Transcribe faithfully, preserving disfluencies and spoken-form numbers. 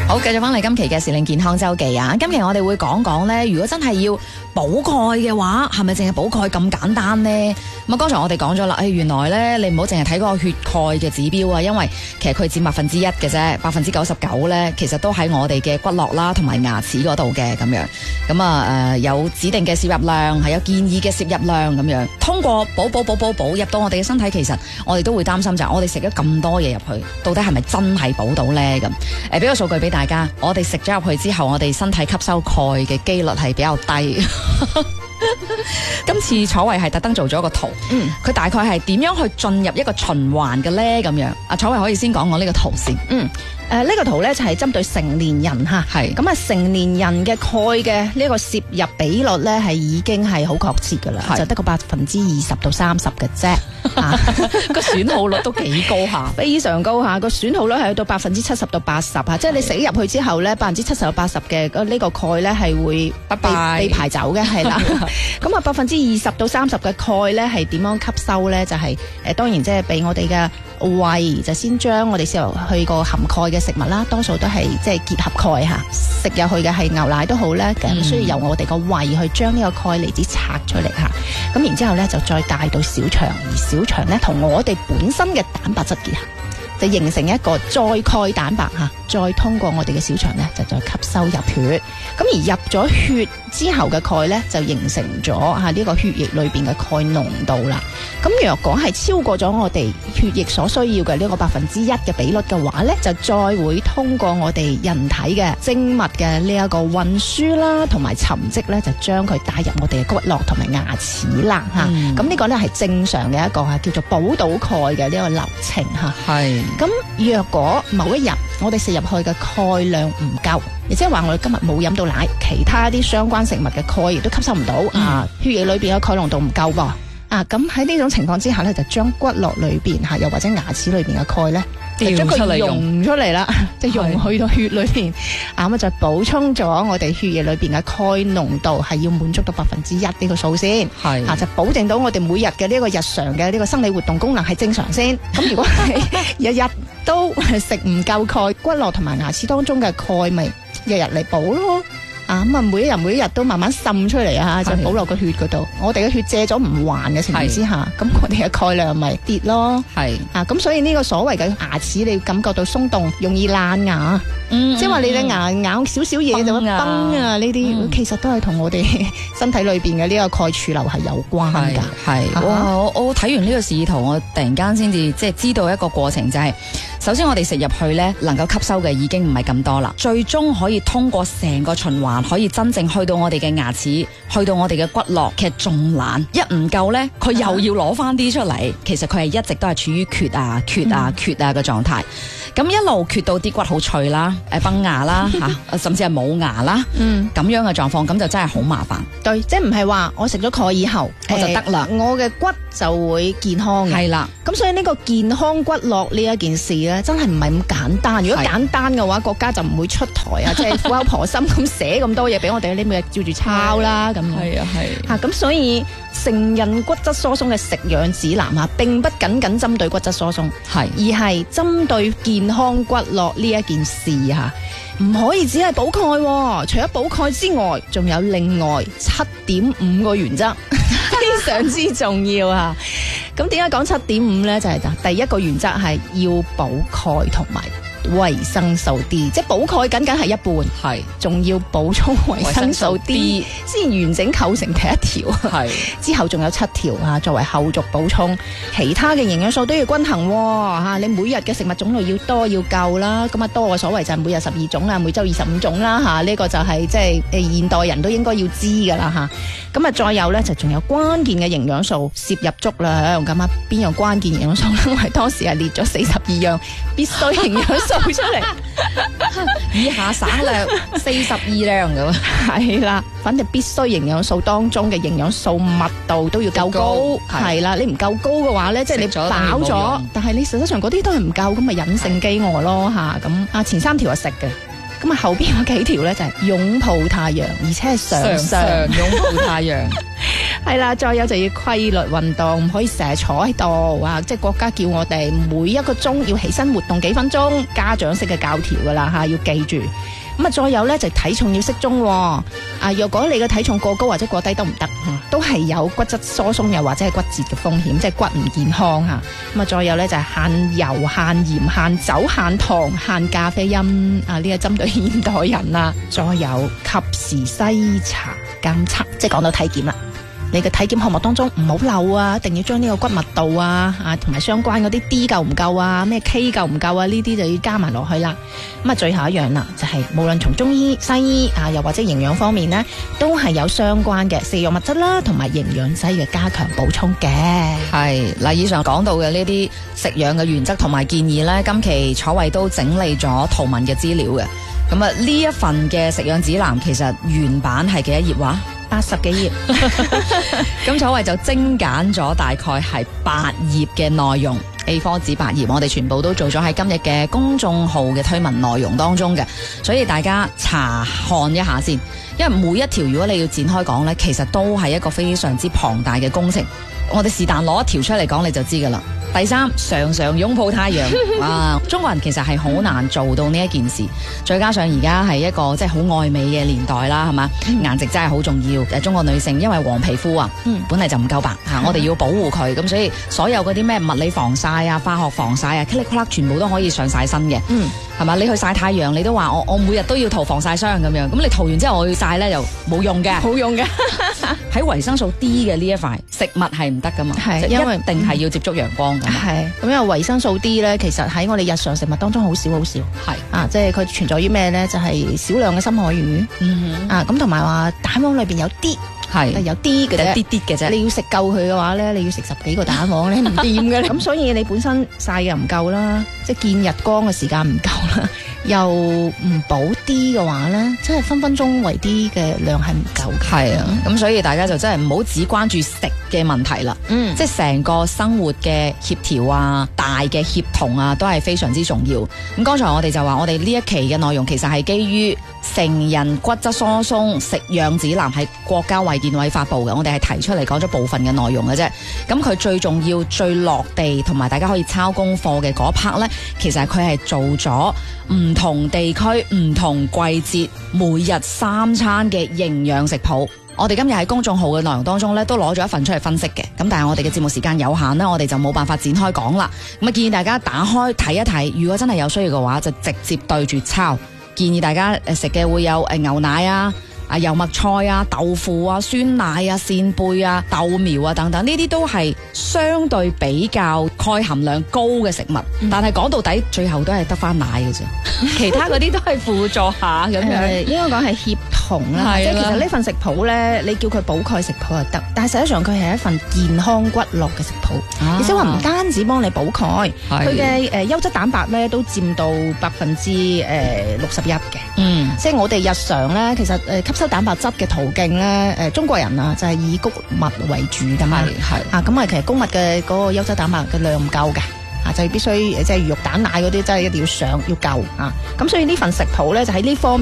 好，繼續翻嚟今期嘅時令健康周記啊！今期我哋會講講咧，如果真係要補鈣嘅話，係咪淨係補鈣咁簡單呢？咁啊，剛才我哋講咗啦，誒，原來咧你唔好淨係睇嗰個血鈣嘅指標啊，因為其實佢佔百分之一嘅啫，百分之九十九咧，其實都喺我哋嘅骨骼啦同埋牙齒嗰度嘅咁樣。咁啊誒，有指定嘅攝入量，係有建議嘅攝入量咁樣。通過補補補補補入到我哋嘅身體，其實我哋都會擔心就係我哋食咗咁多嘢入去，到底係咪真係補到咧？咁誒，俾個數據俾大家，我哋食咗入去之後，我哋身體吸收鈣嘅機率係比較低。今次楚慧係特登做咗個圖，嗯，佢大概係點樣去進入一個循環嘅咧？咁樣，阿楚慧可以先講我呢個圖先，嗯。 誒、呃，呢、這個圖咧就係、是、針對成年人吓，係咁啊，成年人嘅鈣嘅呢個攝入比率咧係已經係好確切噶啦，就得個百分之二十到三十嘅啫， 個損耗率都幾高下， 非常高下，個損耗率係去到百分之七十到八十吓，即係你食入去之後咧，百分之七十到八十嘅呢個鈣咧係會被拜拜被排走嘅，係啦。咁啊，百分之二十到三十嘅鈣咧係點樣吸收咧？就係、是、誒、呃，當然即係俾我哋嘅胃就先將我哋先去個含鈣嘅食物啦，多數都係即係結合鈣吓，食入去嘅係牛奶都好咧，咁、嗯、需要由我哋個胃去將呢個鈣離子拆出嚟吓，咁然之後咧就再帶到小腸，而小腸咧同我哋本身嘅蛋白質結合，就形成一個載鈣蛋白吓，再通過我哋嘅小腸咧就再吸收入血，咁而入咗血之後嘅鈣咧就形成咗吓呢個血液裏邊嘅鈣濃度啦。咁若果係超過咗我哋血液所需要嘅呢個百分之一嘅比率嘅話咧，就再會通過我哋人體嘅精密嘅呢一個運輸啦，同埋沉積咧，就將佢帶入我哋嘅骨骼同埋牙齒啦吓。咁、嗯、呢個咧係正常嘅一個吓叫做補到鈣嘅呢個流程吓。係。咁若果某一日我哋食入去嘅鈣量唔夠，亦即係話我哋今日冇飲到奶，其他啲相關食物嘅鈣亦都吸收唔到、嗯、啊，血液裏邊嘅鈣濃度唔夠噃啊，咁喺呢種情況之下咧，就將骨骼裏邊吓，又或者牙齒裏邊嘅鈣咧，就將佢溶出嚟啦，即係溶去到血裏邊啊，咁就補充咗我哋血液裏邊嘅鈣濃度係要滿足到百分之一呢個數先，係啊，就保證到我哋每日嘅呢個日常嘅呢個生理活動功能係正常先。咁如果係日日都食唔夠鈣，骨骼同埋牙齒當中嘅鈣咪日日嚟補咯。啊咁啊，每一日每一日都慢慢滲出嚟啊，就補落個血嗰度。我哋嘅血借咗唔還嘅情況之下，咁我哋嘅鈣量咪跌咯。係啊，咁所以呢個所謂嘅牙齒，你感覺到鬆動，容易爛牙，嗯、即係話你嘅牙咬少少嘢就會崩啊。呢啲、嗯、其實都係同我哋身體裏邊嘅呢個鈣儲留係有關噶。係、啊、 我我睇完呢個示意圖，我突然間先至即係知道一個過程，就係、是、首先我哋食入去咧，能夠吸收嘅已經唔係咁多啦，最終可以通過成個循環。可以真正去到我哋嘅牙齒，去到我哋嘅骨骼，其實仲難。一唔夠呢，佢又要攞翻啲出嚟。其實佢係一直都係處於缺啊、缺啊、缺啊嘅狀態。咁一路缺到啲骨好脆啦，誒崩牙啦吓，甚至係冇牙啦。嗯，咁樣嘅狀況，咁就真係好麻煩。 對，即係唔係話我食咗鈣以後我就得啦，我嘅骨就會健康嘅。係啦，咁所以呢個健康骨骼呢一件事咧，真係唔係咁簡單。如果簡單嘅話，國家就唔會出台啊，即係苦口婆心咁寫咁多嘢俾我哋，你每日照住抄啦咁。係啊係。吓咁，所以成人骨質疏鬆嘅食養指南啊，並不僅僅針對骨質疏鬆，係而係針對健康骨骼呢一件事吓。唔可以只係補鈣，除咗補鈣之外，仲有另外七點五個原則，非常之重要啊！咁點解講七點五呢？就係、是、第一個原則係要補鈣同埋維生素 D， 即係補鈣僅僅係一半，係仲要補充維生素 D 先完整構成第一條，係之後仲有七條啊，作為後續補充，其他嘅營養素都要均衡吓，你每日嘅食物種類要多要夠啦，咁啊多嘅所謂就係每日十二種啦，每周二十五種啦吓，呢、這個就係即係誒現代人都應該要知噶啦吓，咁啊再有咧就仲有關鍵嘅營養素攝入足啦，咁啊邊樣關鍵營養素咧？我係當時係列咗四十二樣必須營養素。出嚟，以下省略四十二樣咁，係啦，反正必須營養素當中嘅營養素密度都要夠高，係啦，你唔夠高嘅話咧，即係你飽咗，但係你實際上嗰啲都係唔夠，咁咪隱性飢餓咯吓，咁啊前三條係食嘅，咁啊後邊嗰幾條咧就係擁抱太陽，而且係常常擁抱太陽。 係啦，再有就要規律運動，唔可以成日坐喺度啊！即係國家叫我哋每一個鐘要起身活動幾分鐘，家長式嘅教條噶啦吓，要記住。咁啊，再有咧就體重要適中啊！若果你嘅體重過高或者過低都唔得，都係有骨質疏鬆又或者係骨折嘅風險，即係骨唔健康吓。咁啊，再有咧就係限油、限鹽、限酒、限糖、限咖啡因啊！呢個針對現代人啦。再有及時篩查監測，即係講到體檢啦。你嘅體檢項目當中唔好漏啊，一定要將呢個骨密度啊，啊同埋相關嗰啲 D 夠唔夠啊，咩 K 夠唔夠啊，呢啲就要加埋落去啦。咁啊，最後一樣啦，就係、是、無論從中醫、西醫啊，又或者營養方面呢，都係有相關嘅食用物質啦，同埋營養劑嘅加強補充嘅。 係嗱，以上講到嘅呢啲食養嘅原則同埋建議呢，今期楚慧都整理咗圖文嘅資料嘅。咁啊，呢一份嘅食養指南其實原版係幾多頁話？ 八十幾頁， 咁楚慧就精簡咗大概係八頁嘅內容 ，A 四 紙八頁，我哋全部都做咗喺今日嘅公眾號嘅推文內容當中嘅，所以大家查看一下先，因為每一條如果你要展開講呢，其實都係一個非常之龐大嘅工程，我哋是但攞一條出嚟講你就知噶啦。第三，常常擁抱太陽。哇，中國人其實係好難做到呢一件事，再加上而家係一個即係好愛美嘅年代啦，係嘛，嗯、顏值真係好重要。誒，中國女性因為黃皮膚啊，嗯、本嚟就唔夠白吓，我哋要保護佢，咁所以所有嗰啲咩物理防曬啊、化學防曬啊，噼里啪啦全部都可以上晒身嘅。嗯，係嘛，你去曬太陽，你都話我我每日都要塗防曬霜咁樣，咁你塗完之後我要曬咧又冇用嘅， 冇用嘅。 喺維生素 D 嘅呢一塊食物係唔得噶嘛，係因為一定係要接觸陽光。 係咁，因為維生素 D 咧，其實喺我哋日常食物當中好少好少。係啊，即係佢存在於咩咧？就係、是、少量嘅深海魚。嗯哼啊，咁同埋話蛋黃裏邊有啲。係有啲嘅啫，啲啲嘅啫。你要食夠佢嘅話咧，你要食十幾個蛋黃咧，唔掂嘅。咁所以你本身曬又唔夠啦，即係見日光嘅時間唔夠啦，又唔補啲嘅話咧，即係分分鐘為啲嘅量係唔夠。 係啊，咁所以大家就真係唔好只關注食嘅問題啦。嗯，即係成個生活嘅協調啊，大嘅協同啊，都係非常之重要。咁剛才我哋就話，我哋呢一期嘅內容其實係基於成人骨質疏鬆食養指南，係國家衛健委發布嘅，我哋係提出嚟講咗部分嘅內容嘅啫。咁佢最重要、最落地同埋大家可以抄功課嘅嗰 part 呢，其實佢係做咗唔同地區、唔同季節每日三餐嘅營養食譜。我哋今日喺公眾號嘅內容當中呢，都攞咗一份出嚟分析嘅。咁但係我哋嘅節目時間有限呢，我哋就冇辦法展開講啦。咁啊，建議大家打開睇一睇，如果真係有需要嘅話，就直接對住抄。建議大家誒食嘅會有誒牛奶啊、啊油麥菜啊、豆腐啊、酸奶啊、扇貝啊、豆苗啊等等，呢啲都係相對比較鈣含量高嘅食物。嗯、但係講到底，最後都係得翻奶嘅啫，其他嗰啲都係輔助下咁樣。 呃、應該講係協同啦，即係其實呢份食譜咧，你叫佢補鈣食譜就得，但係實際上佢係一份健康骨骼嘅食譜。而且話唔單止幫你補鈣，佢嘅誒優質蛋白咧都佔到百分之誒六十一嘅。嗯，即係我哋日常咧，其實誒吸收蛋白質嘅途徑咧，誒中國人啊就係以穀物為主噶嘛。係啊，咁啊其實穀物嘅嗰個優質蛋白嘅量唔夠嘅。啊，就必須即係魚肉蛋奶嗰啲，真係一定要上要夠啊！咁所以呢份食譜咧，就喺呢方面。